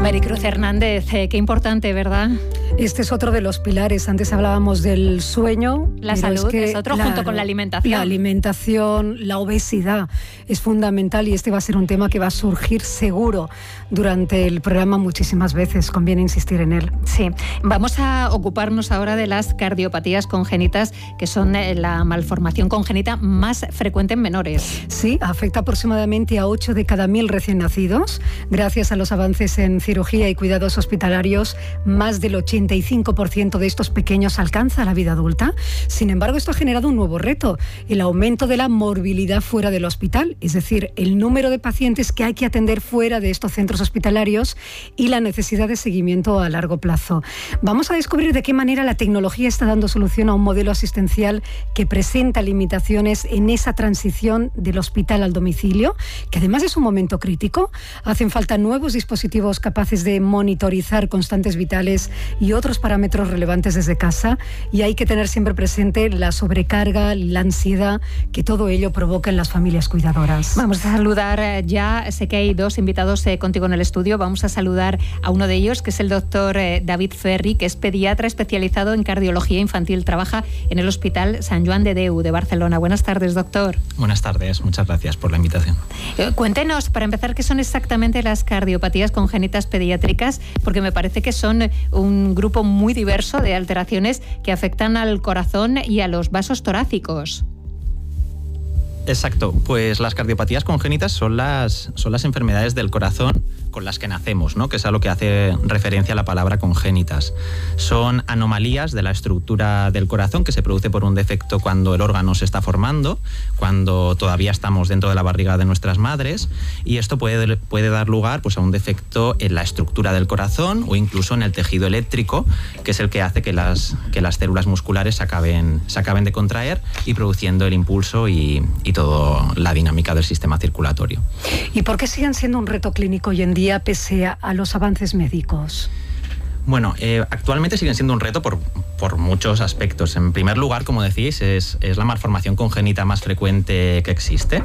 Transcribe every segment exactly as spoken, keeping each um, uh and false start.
Maricruz Hernández, eh, qué importante, ¿verdad? Este es otro de los pilares. Antes hablábamos del sueño. La salud es, que, es otro, claro, junto con la alimentación. La alimentación, la obesidad es fundamental y este va a ser un tema que va a surgir seguro durante el programa muchísimas veces. Conviene insistir en él. Sí. Vamos a ocuparnos ahora de las cardiopatías congénitas, que son la malformación congénita más frecuente en menores. Sí, afecta aproximadamente a ocho de cada mil recién nacidos. Gracias a los avances en cirugía y cuidados hospitalarios, más del ochenta y cinco por ciento de estos pequeños alcanza la vida adulta. Sin embargo, esto ha generado un nuevo reto, el aumento de la morbilidad fuera del hospital, es decir, el número de pacientes que hay que atender fuera de estos centros hospitalarios y la necesidad de seguimiento a largo plazo. Vamos a descubrir de qué manera la tecnología está dando solución a un modelo asistencial que presenta limitaciones en esa transición del hospital al domicilio, que además es un momento crítico. Hacen falta nuevos dispositivos capaces de monitorizar constantes vitales y otros parámetros relevantes desde casa, y hay que tener siempre presente la sobrecarga, la ansiedad que todo ello provoca en las familias cuidadoras. Vamos a saludar ya, sé que hay dos invitados eh, contigo en el estudio. Vamos a saludar a uno de ellos, que es el doctor eh, David Ferri, que es pediatra especializado en cardiología infantil. Trabaja en el Hospital Sant Joan de Déu de Barcelona. Buenas tardes, doctor. Buenas tardes, muchas gracias por la invitación. Eh, cuéntenos, para empezar, qué son exactamente las cardiopatías congénitas pediátricas, porque me parece que son un grupo muy diverso de alteraciones que afectan al corazón y a los vasos torácicos. Exacto, pues las cardiopatías congénitas son las, son las enfermedades del corazón con las que nacemos, ¿no? Que es a lo que hace referencia la palabra congénitas. Son anomalías de la estructura del corazón que se produce por un defecto cuando el órgano se está formando, cuando todavía estamos dentro de la barriga de nuestras madres, y esto puede, puede dar lugar, pues, a un defecto en la estructura del corazón o incluso en el tejido eléctrico, que es el que hace que las, que las células musculares se acaben, se acaben de contraer y produciendo el impulso y, y toda la dinámica del sistema circulatorio. ¿Y por qué siguen siendo un reto clínico hoy en día pese a, a los avances médicos? Bueno, eh, actualmente siguen siendo un reto por, por muchos aspectos. En primer lugar, como decís, es, es la malformación congénita más frecuente que existe.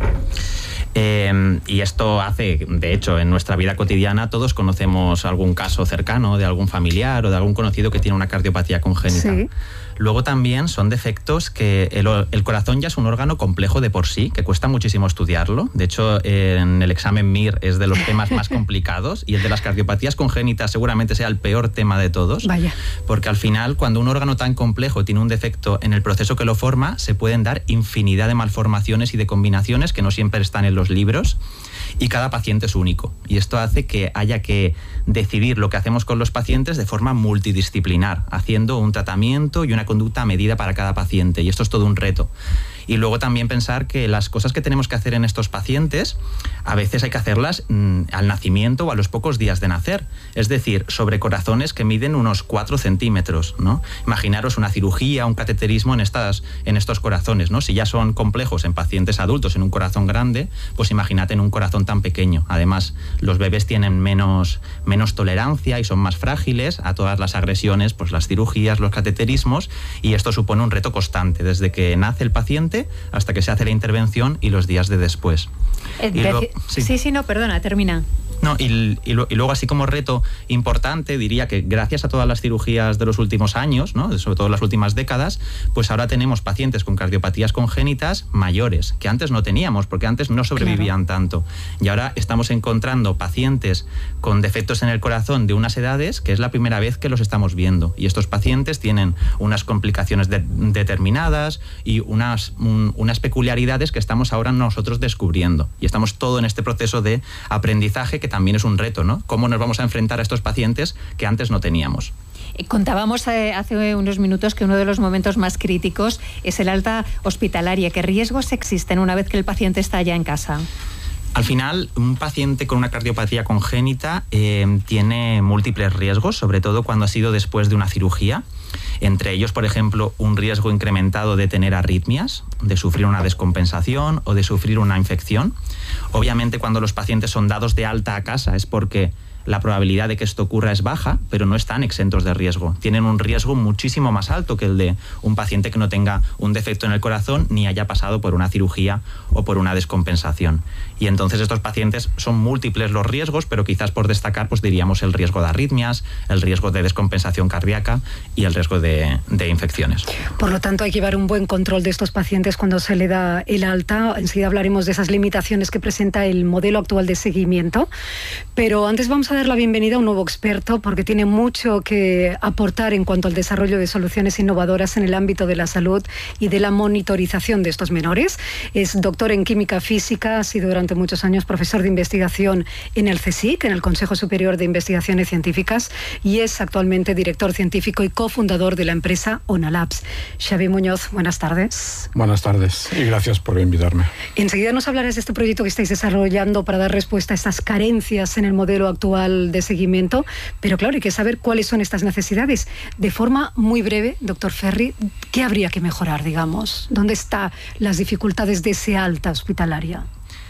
Eh, y esto hace, de hecho, en nuestra vida cotidiana todos conocemos algún caso cercano de algún familiar o de algún conocido que tiene una cardiopatía congénita. Sí. Luego también son defectos que el, el corazón ya es un órgano complejo de por sí, que cuesta muchísimo estudiarlo. De hecho, en el examen M I R es de los temas más complicados, y el de las cardiopatías congénitas seguramente sea el peor tema de todos. Vaya. Porque al final, cuando un órgano tan complejo tiene un defecto en el proceso que lo forma, se pueden dar infinidad de malformaciones y de combinaciones que no siempre están en los libros, y cada paciente es único. Y esto hace que haya que decidir lo que hacemos con los pacientes de forma multidisciplinar, haciendo un tratamiento y una conducta a medida para cada paciente, y esto es todo un reto. Y luego también pensar que las cosas que tenemos que hacer en estos pacientes, a veces hay que hacerlas mmm, al nacimiento o a los pocos días de nacer. Es decir, sobre corazones que miden unos cuatro centímetros, ¿no? Imaginaros una cirugía, un cateterismo en, estas, en estos corazones, ¿no? Si ya son complejos en pacientes adultos, en un corazón grande, pues imagínate en un corazón tan pequeño. Además, los bebés tienen menos, menos tolerancia y son más frágiles a todas las agresiones, pues las cirugías, los cateterismos, y esto supone un reto constante, desde que nace el paciente hasta que se hace la intervención y los días de después. Eh, y luego, sí. sí, sí, no, perdona, termina. No, y, y, y luego, así como reto importante, diría que gracias a todas las cirugías de los últimos años, ¿no? Sobre todo las últimas décadas, pues ahora tenemos pacientes con cardiopatías congénitas mayores, que antes no teníamos, porque antes no sobrevivían claro. tanto. Y ahora estamos encontrando pacientes con defectos en el corazón de unas edades que es la primera vez que los estamos viendo. Y estos pacientes tienen unas complicaciones de, determinadas y unas, un, unas peculiaridades que estamos ahora nosotros descubriendo. Y estamos todo en este proceso de aprendizaje que también es un reto, ¿no? ¿Cómo nos vamos a enfrentar a estos pacientes que antes no teníamos? Contábamos eh, hace unos minutos que uno de los momentos más críticos es el alta hospitalaria. ¿Qué riesgos existen una vez que el paciente está ya en casa? Al final, un paciente con una cardiopatía congénita eh, tiene múltiples riesgos, sobre todo cuando ha sido después de una cirugía. Entre ellos, por ejemplo, un riesgo incrementado de tener arritmias, de sufrir una descompensación o de sufrir una infección. Obviamente, cuando los pacientes son dados de alta a casa es porque la probabilidad de que esto ocurra es baja, pero no están exentos de riesgo. Tienen un riesgo muchísimo más alto que el de un paciente que no tenga un defecto en el corazón ni haya pasado por una cirugía o por una descompensación. Y entonces estos pacientes son múltiples los riesgos, pero quizás por destacar, pues diríamos el riesgo de arritmias, el riesgo de descompensación cardíaca y el riesgo de, de infecciones. Por lo tanto, hay que llevar un buen control de estos pacientes cuando se le da el alta. Enseguida hablaremos de esas limitaciones que presenta el modelo actual de seguimiento. Pero antes vamos a dar la bienvenida a un nuevo experto, porque tiene mucho que aportar en cuanto al desarrollo de soluciones innovadoras en el ámbito de la salud y de la monitorización de estos menores. Es doctor en química física, ha sido durante muchos años profesor de investigación en el CSIC, en el Consejo Superior de Investigaciones Científicas, y es actualmente director científico y cofundador de la empresa ONALabs. Xavi Muñoz, buenas tardes. Buenas tardes y gracias por invitarme. Enseguida nos hablarás de este proyecto que estáis desarrollando para dar respuesta a estas carencias en el modelo actual de seguimiento, pero claro, hay que saber cuáles son estas necesidades. De forma muy breve, doctor Ferri, ¿qué habría que mejorar, digamos? ¿Dónde están las dificultades de ese alta hospitalaria?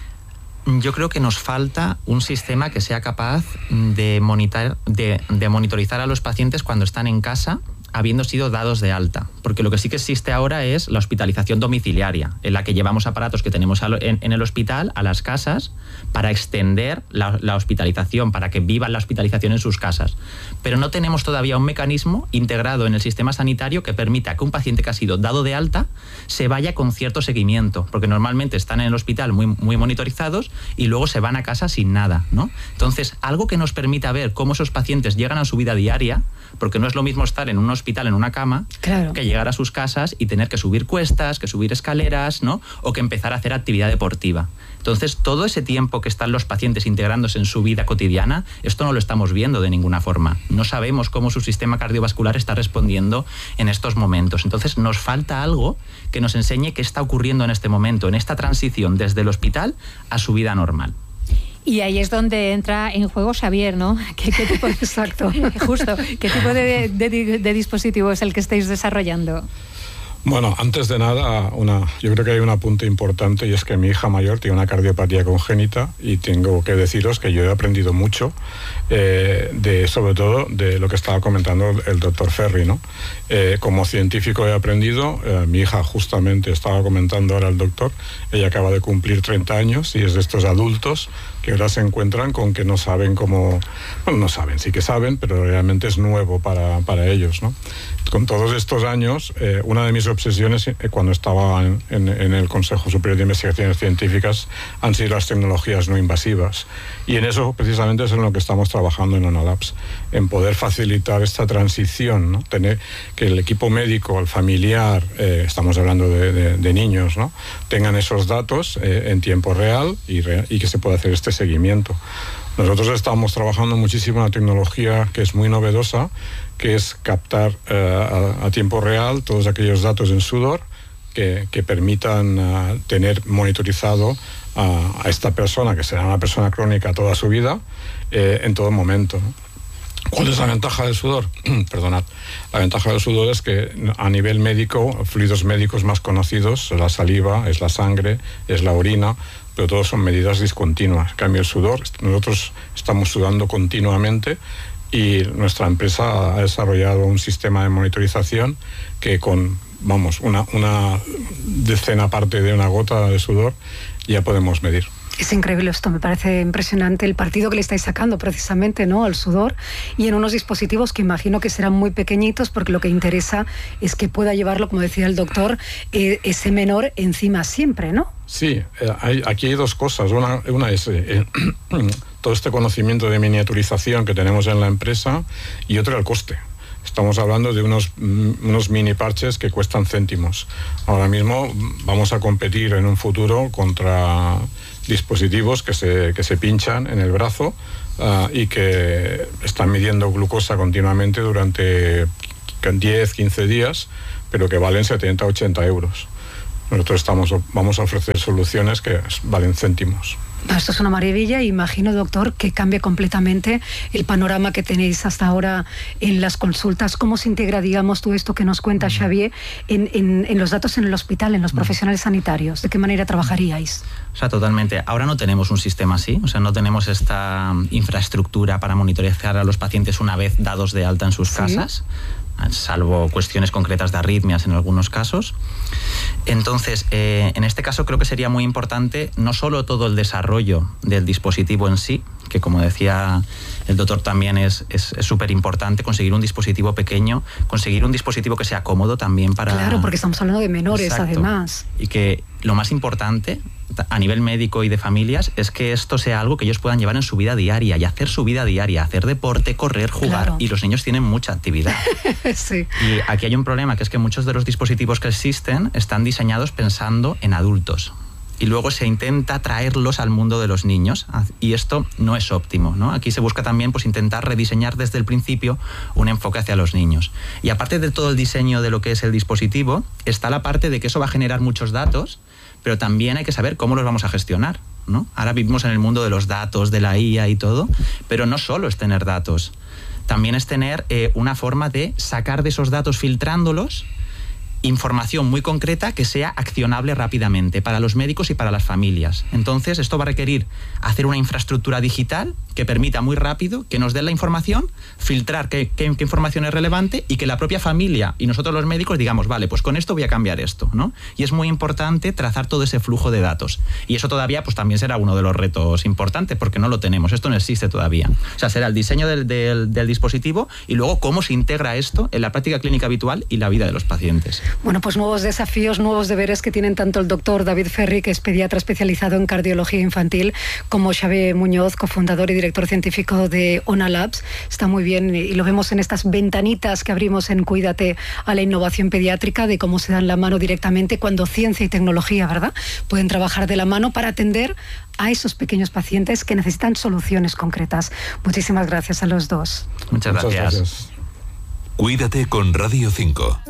Yo creo que nos falta un sistema que sea capaz de, monitor, de, de monitorizar a los pacientes cuando están en casa, habiendo sido dados de alta. Porque lo que sí que existe ahora es la hospitalización domiciliaria, en la que llevamos aparatos que tenemos en, en el hospital a las casas para extender la, la hospitalización, para que vivan la hospitalización en sus casas. Pero no tenemos todavía un mecanismo integrado en el sistema sanitario que permita que un paciente que ha sido dado de alta se vaya con cierto seguimiento, porque normalmente están en el hospital muy, muy monitorizados y luego se van a casa sin nada, ¿no? Entonces, algo que nos permita ver cómo esos pacientes llegan a su vida diaria, porque no es lo mismo estar en un hospital, en una cama, claro, que llegar a sus casas y tener que subir cuestas, que subir escaleras, ¿no? O que empezar a hacer actividad deportiva. Entonces, todo ese tiempo que están los pacientes integrándose en su vida cotidiana, esto no lo estamos viendo de ninguna forma. No sabemos cómo su sistema cardiovascular está respondiendo en estos momentos. Entonces, nos falta algo que nos enseñe qué está ocurriendo en este momento, en esta transición desde el hospital a su vida normal. Y ahí es donde entra en juego Xavier, ¿no? ¿Qué, qué tipo, exacto, justo, ¿qué tipo de, de, de dispositivo es el que estáis desarrollando? Bueno, antes de nada, una, yo creo que hay un apunte importante, y es que mi hija mayor tiene una cardiopatía congénita y tengo que deciros que yo he aprendido mucho, eh, de, sobre todo de lo que estaba comentando el doctor Ferri, ¿no? Eh, como científico he aprendido, eh, mi hija justamente estaba comentando ahora el doctor, ella acaba de cumplir treinta años y es de estos adultos que ahora se encuentran con que no saben cómo, bueno, no saben, sí que saben, pero realmente es nuevo para, para ellos, ¿no? Con todos estos años, eh, una de mis obsesiones eh, cuando estaba en, en, en el Consejo Superior de Investigaciones Científicas han sido las tecnologías no invasivas. Y en eso precisamente es en lo que estamos trabajando en ONALabs, en poder facilitar esta transición, ¿no? Tener que el equipo médico, el familiar, eh, estamos hablando de, de, de niños, ¿no? Tengan esos datos eh, en tiempo real y, re, y que se pueda hacer este seguimiento. Nosotros estamos trabajando muchísimo en una tecnología que es muy novedosa, que es captar uh, a, a tiempo real todos aquellos datos en sudor que, que permitan uh, tener monitorizado a, a esta persona, que será una persona crónica toda su vida, eh, en todo momento, ¿no? ¿Cuál es la ventaja del sudor? Perdonad. La ventaja del sudor es que a nivel médico, fluidos médicos más conocidos, la saliva, es la sangre, es la orina, pero todos son medidas discontinuas. En cambio, el sudor, nosotros estamos sudando continuamente y nuestra empresa ha desarrollado un sistema de monitorización que con, vamos, una, una decena parte de una gota de sudor ya podemos medir. Es increíble esto, me parece impresionante el partido que le estáis sacando precisamente, ¿no?, al sudor, y en unos dispositivos que imagino que serán muy pequeñitos, porque lo que interesa es que pueda llevarlo, como decía el doctor, eh, ese menor encima siempre, ¿no? Sí, eh, hay, aquí hay dos cosas. Una, una es eh, todo este conocimiento de miniaturización que tenemos en la empresa, y otra el coste. Estamos hablando de unos, unos mini parches que cuestan céntimos. Ahora mismo vamos a competir en un futuro contra dispositivos que se, que se pinchan en el brazo uh, y que están midiendo glucosa continuamente durante diez, quince días, pero que valen setenta, ochenta euros. Nosotros estamos, vamos a ofrecer soluciones que valen céntimos. Esto es una maravilla. Imagino, doctor, que cambia completamente el panorama que tenéis hasta ahora en las consultas. ¿Cómo se integra, digamos, todo esto que nos cuenta Xavier en, en, en los datos en el hospital, en los profesionales sanitarios? ¿De qué manera trabajaríais? O sea, totalmente. Ahora no tenemos un sistema así, o sea, no tenemos esta infraestructura para monitorizar a los pacientes una vez dados de alta en sus ¿Sí? casas, salvo cuestiones concretas de arritmias en algunos casos. Entonces, eh, en este caso creo que sería muy importante no solo todo el desarrollo del dispositivo en sí, que como decía el doctor también es súper importante, conseguir un dispositivo pequeño, conseguir un dispositivo que sea cómodo también para... Claro, porque estamos hablando de menores. Exacto. Además. Y que lo más importante a nivel médico y de familias es que esto sea algo que ellos puedan llevar en su vida diaria y hacer su vida diaria, hacer deporte, correr, jugar. Claro. Y los niños tienen mucha actividad. Sí. Y aquí hay un problema, que es que muchos de los dispositivos que existen están diseñados pensando en adultos. Y luego se intenta traerlos al mundo de los niños, y esto no es óptimo, ¿no? Aquí se busca también pues, intentar rediseñar desde el principio un enfoque hacia los niños. Y aparte de todo el diseño de lo que es el dispositivo, está la parte de que eso va a generar muchos datos, pero también hay que saber cómo los vamos a gestionar, ¿no? Ahora vivimos en el mundo de los datos, de la I A y todo, pero no solo es tener datos, también es tener eh, una forma de sacar de esos datos, filtrándolos, información muy concreta que sea accionable rápidamente para los médicos y para las familias. Entonces, esto va a requerir hacer una infraestructura digital que permita muy rápido que nos den la información, filtrar qué, qué, qué información es relevante y que la propia familia y nosotros los médicos digamos, vale, pues con esto voy a cambiar esto, ¿no? Y es muy importante trazar todo ese flujo de datos. Y eso todavía pues también será uno de los retos importantes porque no lo tenemos, esto no existe todavía. O sea, será el diseño del, del, del dispositivo y luego cómo se integra esto en la práctica clínica habitual y la vida de los pacientes. Bueno, pues nuevos desafíos, nuevos deberes que tienen tanto el doctor David Ferri, que es pediatra especializado en cardiología infantil, como Xavier Muñoz, cofundador y director científico de ONA Labs. Está muy bien y lo vemos en estas ventanitas que abrimos en Cuídate a la innovación pediátrica, de cómo se dan la mano directamente cuando ciencia y tecnología, ¿verdad?, pueden trabajar de la mano para atender a esos pequeños pacientes que necesitan soluciones concretas. Muchísimas gracias a los dos. Muchas gracias. Muchas gracias. Cuídate con Radio cinco.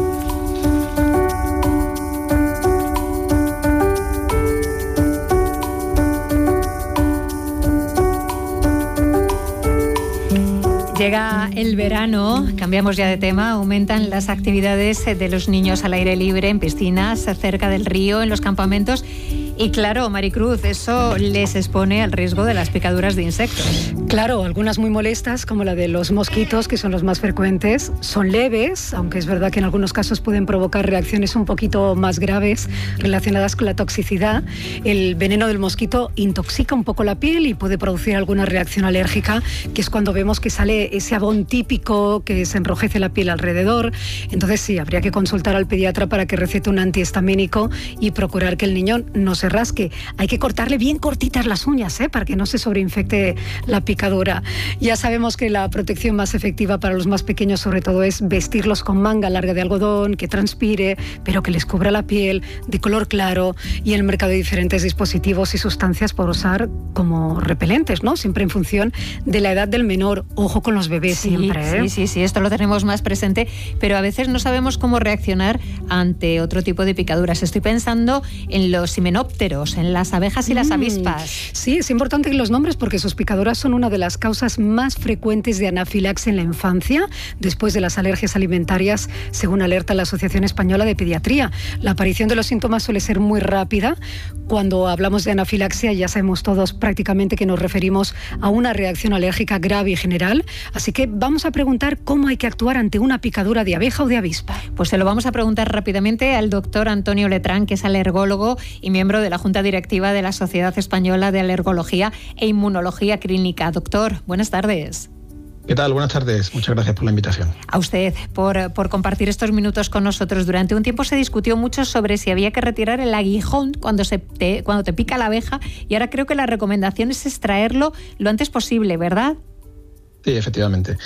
Llega el verano, cambiamos ya de tema, aumentan las actividades de los niños al aire libre, en piscinas, cerca del río, en los campamentos. Y claro, Maricruz, eso les expone al riesgo de las picaduras de insectos. Claro, algunas muy molestas, como la de los mosquitos, que son los más frecuentes, son leves, aunque es verdad que en algunos casos pueden provocar reacciones un poquito más graves relacionadas con la toxicidad. El veneno del mosquito intoxica un poco la piel y puede producir alguna reacción alérgica, que es cuando vemos que sale ese abón típico, que se enrojece la piel alrededor. Entonces sí, habría que consultar al pediatra para que recete un antihistamínico y procurar que el niño no se rasque. Hay que cortarle bien cortitas las uñas, ¿eh?, para que no se sobreinfecte la picadura. Ya sabemos que la protección más efectiva para los más pequeños sobre todo es vestirlos con manga larga de algodón, que transpire, pero que les cubra la piel, de color claro, y en el mercado hay diferentes dispositivos y sustancias por usar como repelentes, ¿no? Siempre en función de la edad del menor. Ojo con los bebés sí, siempre, ¿eh? Sí, sí, sí, esto lo tenemos más presente, pero a veces no sabemos cómo reaccionar ante otro tipo de picaduras. Estoy pensando en los himenópteros, en las abejas y las avispas. Sí, es importante los nombres porque sus picaduras son una de las causas más frecuentes de anafilaxia en la infancia, después de las alergias alimentarias, según alerta la Asociación Española de Pediatría. La aparición de los síntomas suele ser muy rápida. Cuando hablamos de anafilaxia ya sabemos todos prácticamente que nos referimos a una reacción alérgica grave y general, así que vamos a preguntar cómo hay que actuar ante una picadura de abeja o de avispa. Pues se lo vamos a preguntar rápidamente al doctor Antonio Letrán, que es alergólogo y miembro de la Junta Directiva de la Sociedad Española de Alergología e Inmunología Clínica. Doctor, buenas tardes. ¿Qué tal? Buenas tardes. Muchas gracias por la invitación. A usted, por, por compartir estos minutos con nosotros. Durante un tiempo se discutió mucho sobre si había que retirar el aguijón cuando, se te, cuando te pica la abeja, y ahora creo que la recomendación es extraerlo lo antes posible, ¿verdad? Sí, efectivamente.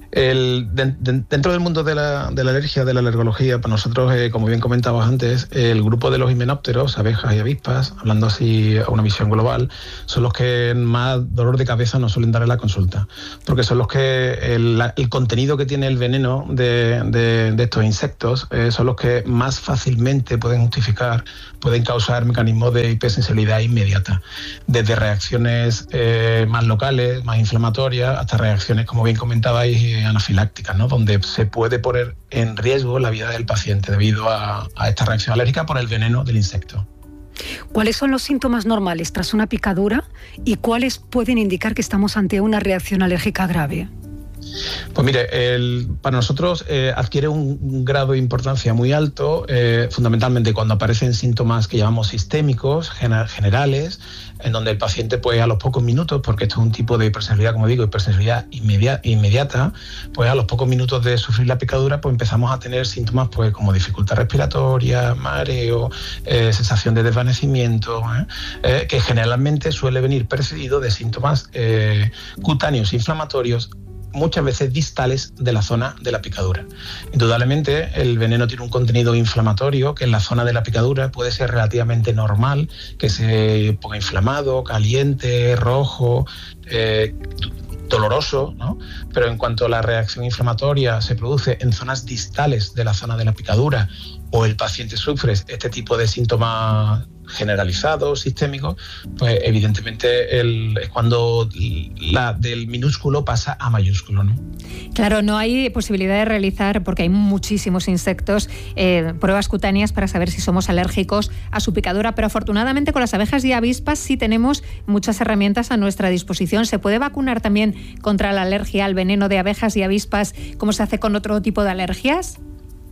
El, de, de, dentro del mundo de la, de la alergia, de la alergología, para nosotros, eh, como bien comentabas antes, el grupo de los himenópteros, abejas y avispas, hablando así a una visión global, son los que más dolor de cabeza nos suelen dar en la consulta, porque son los que el, el contenido que tiene el veneno de, de, de estos insectos eh, son los que más fácilmente pueden justificar, pueden causar mecanismos de hipersensibilidad inmediata, desde reacciones eh, más locales, más inflamatorias, hasta reacciones, como bien comentabais, anafilácticas, ¿no? Donde se puede poner en riesgo la vida del paciente debido a, a esta reacción alérgica por el veneno del insecto. ¿Cuáles son los síntomas normales tras una picadura y cuáles pueden indicar que estamos ante una reacción alérgica grave? Pues mire, el, para nosotros eh, adquiere un, un grado de importancia muy alto, eh, fundamentalmente cuando aparecen síntomas que llamamos sistémicos, generales, en donde el paciente, pues a los pocos minutos, porque esto es un tipo de hipersensibilidad, como digo, hipersensibilidad inmediata, inmediata, pues a los pocos minutos de sufrir la picadura, pues empezamos a tener síntomas pues como dificultad respiratoria, mareo, eh, sensación de desvanecimiento, ¿eh? Eh, que generalmente suele venir precedido de síntomas eh, cutáneos inflamatorios, muchas veces distales de la zona de la picadura. Indudablemente el veneno tiene un contenido inflamatorio que en la zona de la picadura puede ser relativamente normal, que se ponga inflamado, caliente, rojo, eh, doloroso, ¿no? Pero en cuanto la reacción inflamatoria se produce en zonas distales de la zona de la picadura o el paciente sufre este tipo de síntomas generalizados, sistémicos, pues evidentemente el, es cuando la del minúsculo pasa a mayúsculo, ¿no? Claro, no hay posibilidad de realizar, porque hay muchísimos insectos, eh, pruebas cutáneas para saber si somos alérgicos a su picadura, pero afortunadamente con las abejas y avispas sí tenemos muchas herramientas a nuestra disposición. ¿Se puede vacunar también contra la alergia al veneno de abejas y avispas como se hace con otro tipo de alergias?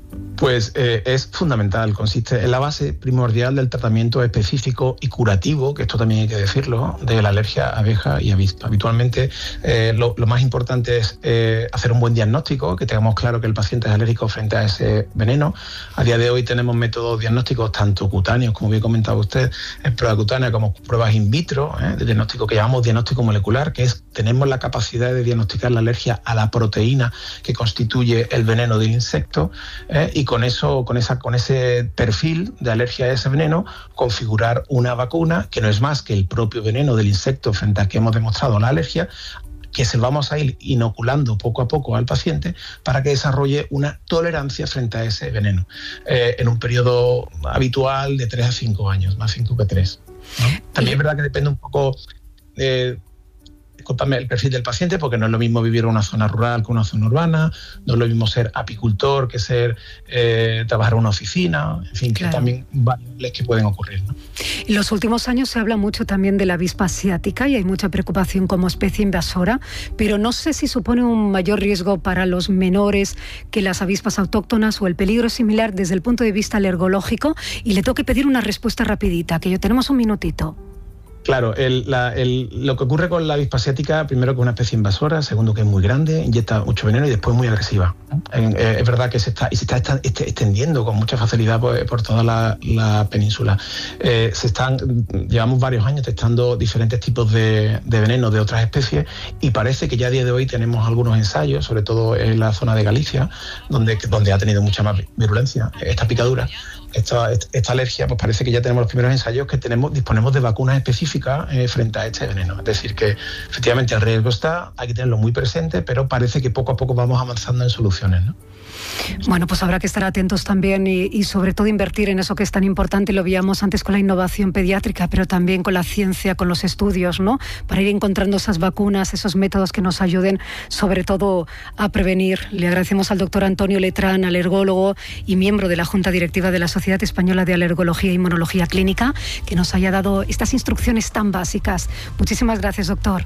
Pues eh, es fundamental, consiste en la base primordial del tratamiento específico y curativo, que esto también hay que decirlo, de la alergia a abeja y avispa. Habitualmente eh, lo, lo más importante es eh, hacer un buen diagnóstico, que tengamos claro que el paciente es alérgico frente a ese veneno. A día de hoy tenemos métodos diagnósticos tanto cutáneos, como bien comentaba usted, en prueba cutánea, como pruebas in vitro, ¿eh? de diagnóstico que llamamos diagnóstico molecular, que es tenemos la capacidad de diagnosticar la alergia a la proteína que constituye el veneno del insecto, ¿eh? y con eso, con esa, con ese perfil de alergia a ese veneno, configurar una vacuna que no es más que el propio veneno del insecto frente al que hemos demostrado la alergia, que se vamos a ir inoculando poco a poco al paciente para que desarrolle una tolerancia frente a ese veneno, eh, en un periodo habitual de tres a cinco años, más cinco que tres, ¿no? También es verdad que depende un poco de... discúlpame, el perfil del paciente, porque no es lo mismo vivir en una zona rural que una zona urbana, no es lo mismo ser apicultor que ser eh, trabajar en una oficina, en fin, claro, que también variables que pueden ocurrir, ¿no? En los últimos años se habla mucho también de la avispa asiática y hay mucha preocupación como especie invasora, pero no sé si supone un mayor riesgo para los menores que las avispas autóctonas o el peligro similar desde el punto de vista alergológico, y le tengo que pedir una respuesta rapidita, que ya tenemos un minutito. Claro, el, la, el, lo que ocurre con la avispa asiática, primero que es una especie invasora, segundo que es muy grande, inyecta mucho veneno y después muy agresiva. Eh, eh, es verdad que se está, y se está, está extendiendo con mucha facilidad por, por toda la, la península. Eh, se están, llevamos varios años testando diferentes tipos de, de veneno de otras especies y parece que ya a día de hoy tenemos algunos ensayos, sobre todo en la zona de Galicia, donde, donde ha tenido mucha más virulencia esta picadura. Esta, esta alergia, pues parece que ya tenemos los primeros ensayos que tenemos, disponemos de vacunas específicas eh, frente a este veneno. Es decir, que efectivamente el riesgo está, hay que tenerlo muy presente, pero parece que poco a poco vamos avanzando en soluciones, ¿no? Bueno, pues habrá que estar atentos también y, y sobre todo invertir en eso que es tan importante. Lo veíamos antes con la innovación pediátrica, pero también con la ciencia, con los estudios, ¿no? Para ir encontrando esas vacunas, esos métodos que nos ayuden sobre todo a prevenir. Le agradecemos al doctor Antonio Letrán, alergólogo y miembro de la Junta Directiva de la Sociedad Española de Alergología e Inmunología Clínica, que nos haya dado estas instrucciones tan básicas. Muchísimas gracias, doctor.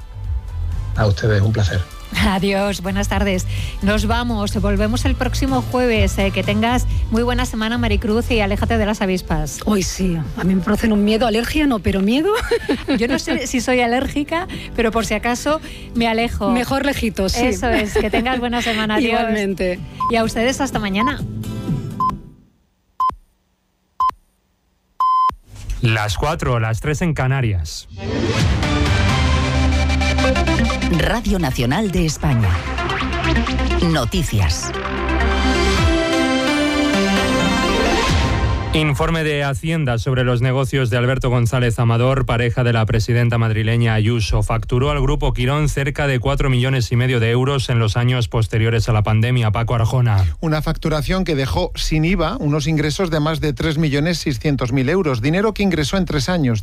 A ustedes, un placer. Adiós, buenas tardes. Nos vamos, volvemos el próximo jueves. Eh, que tengas muy buena semana, Maricruz, y aléjate de las avispas. Hoy sí, a mí me producen un miedo, alergia no, pero miedo. Yo no sé si soy alérgica, pero por si acaso me alejo. Mejor lejitos, sí. Eso es, que tengas buena semana. Adiós. Igualmente. Y a ustedes hasta mañana. Las cuatro, las tres en Canarias. Radio Nacional de España. Noticias. Informe de Hacienda sobre los negocios de Alberto González Amador, pareja de la presidenta madrileña Ayuso. Facturó al grupo Quirón cerca de cuatro millones y medio de euros en los años posteriores a la pandemia. Paco Arjona. Una facturación que dejó sin I V A unos ingresos de más de tres millones seiscientos mil euros, dinero que ingresó en tres años.